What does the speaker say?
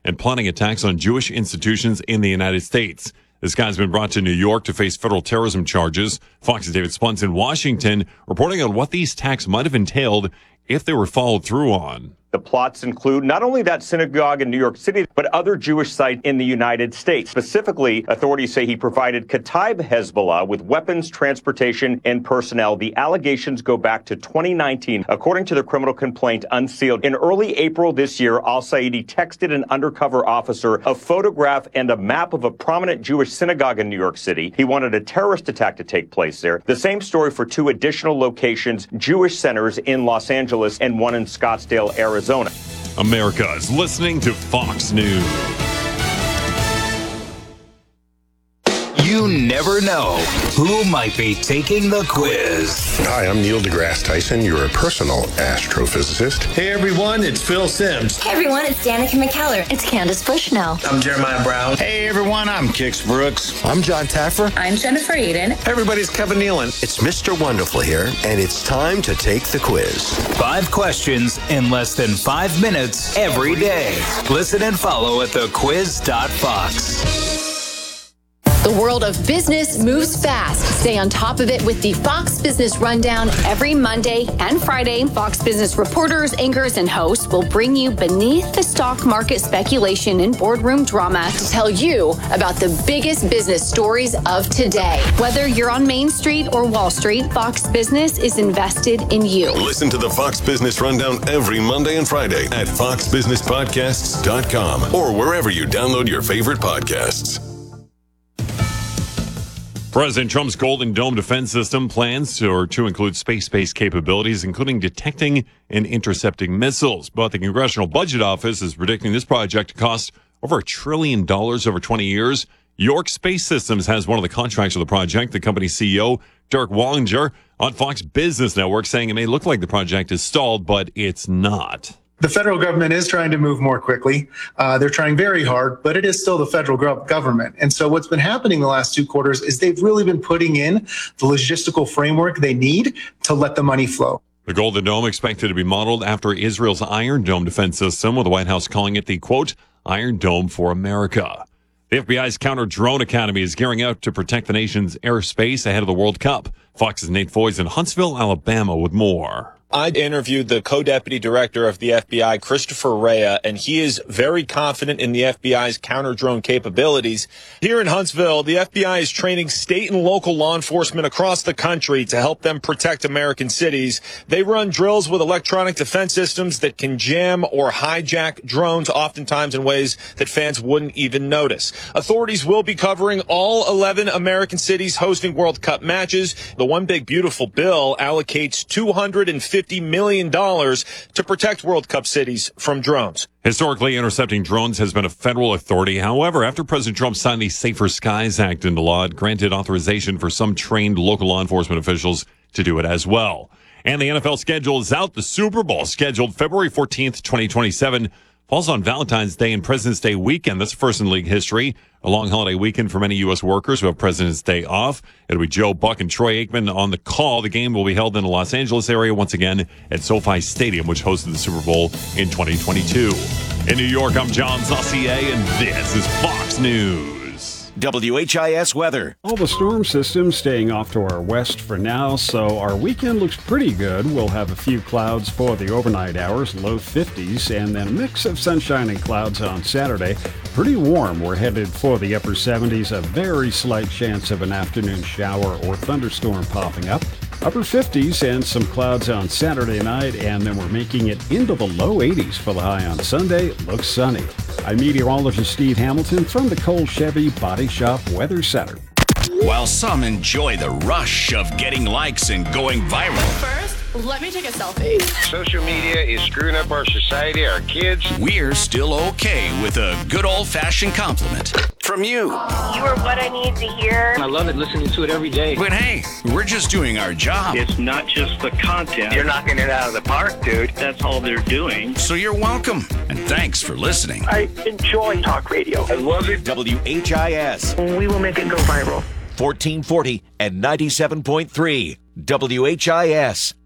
and plotting attacks on Jewish institutions in the United States. This guy's been brought to New York to face federal terrorism charges. Fox's David Spunts in Washington reporting on what these attacks might have entailed if they were followed through on. The plots include not only that synagogue in New York City, but other Jewish sites in the United States. Specifically, authorities say he provided Kataib Hezbollah with weapons, transportation, and personnel. The allegations go back to 2019, according to the criminal complaint unsealed. In early April this year, al-Saidi texted an undercover officer a photograph and a map of a prominent Jewish synagogue in New York City. He wanted a terrorist attack to take place there. The same story for two additional locations, Jewish centers in Los Angeles and one in Scottsdale, Arizona. America is listening to Fox News. You never know who might be taking the quiz. Hi, I'm Neil deGrasse Tyson, your personal astrophysicist. Hey everyone, it's Phil Simms. Hey everyone, it's Danica McKellar. It's Candace Bushnell. I'm Jeremiah Brown. Hey everyone, I'm Kix Brooks. I'm John Taffer. I'm Jennifer Aiden. Hey everybody, it's Kevin Nealon. It's Mr. Wonderful here, and it's time to take the quiz. 5 questions in less than 5 minutes every day. Listen and follow at thequiz.fox. The world of business moves fast. Stay on top of it with the Fox Business Rundown every Monday and Friday. Fox Business reporters, anchors, and hosts will bring you beneath the stock market speculation and boardroom drama to tell you about the biggest business stories of today. Whether you're on Main Street or Wall Street, Fox Business is invested in you. Listen to the Fox Business Rundown every Monday and Friday at foxbusinesspodcasts.com or wherever you download your favorite podcasts. President Trump's Golden Dome defense system plans to include space-based capabilities, including detecting and intercepting missiles. But the Congressional Budget Office is predicting this project to cost over $1 trillion over 20 years. York Space Systems has one of the contracts for the project. The company's CEO, Dirk Wallinger, on Fox Business Network, saying it may look like the project is stalled, but it's not. The federal government is trying to move more quickly. They're trying very hard, but it is still the federal government. And so what's been happening the last 2 quarters is they've really been putting in the logistical framework they need to let the money flow. The Golden Dome expected to be modeled after Israel's Iron Dome defense system, with the White House calling it the, quote, Iron Dome for America. The FBI's Counter-Drone Academy is gearing up to protect the nation's airspace ahead of the World Cup. Fox's Nate Foy's in Huntsville, Alabama with more. I interviewed the co-deputy director of the FBI, Christopher Rea, and he is very confident in the FBI's counter-drone capabilities. Here in Huntsville, the FBI is training state and local law enforcement across the country to help them protect American cities. They run drills with electronic defense systems that can jam or hijack drones, oftentimes in ways that fans wouldn't even notice. Authorities will be covering all 11 American cities hosting World Cup matches. The One Big Beautiful bill allocates $250 million to protect World Cup cities from drones. Historically, intercepting drones has been a federal authority. However, after President Trump signed the Safer Skies Act into law, it granted authorization for some trained local law enforcement officials to do it as well. And the NFL schedule is out. The Super Bowl, scheduled February 14th, 2027, falls on Valentine's Day and President's Day weekend. That's first in league history. A long holiday weekend for many U.S. workers who have President's Day off. It'll be Joe Buck and Troy Aikman on the call. The game will be held in the Los Angeles area once again at SoFi Stadium, which hosted the Super Bowl in 2022. In New York, I'm John Saucier, and this is Fox News. WHIS weather. All the storm systems staying off to our west for now, so our weekend looks pretty good. We'll have a few clouds for the overnight hours, low 50s, and then a mix of sunshine and clouds on Saturday. Pretty warm. We're headed for the upper 70s, a very slight chance of an afternoon shower or thunderstorm popping up. Upper 50s and some clouds on Saturday night, and then we're making it into the low 80s for the high on Sunday. Looks sunny. I'm meteorologist Steve Hamilton from the Cole Chevy Body Shop Weather Center. While some enjoy the rush of getting likes and going viral, first, let me take a selfie. Social media is screwing up our society, our kids. We're still okay with a good old-fashioned compliment from you. You are what I need to hear. I love it, listening to it every day. But hey, we're just doing our job. It's not just the content. You're knocking it out of the park, dude. That's all they're doing. So you're welcome, and thanks for listening. I enjoy talk radio. I love it. WHIS. We will make it go viral. 1440 and 97.3 WHIS.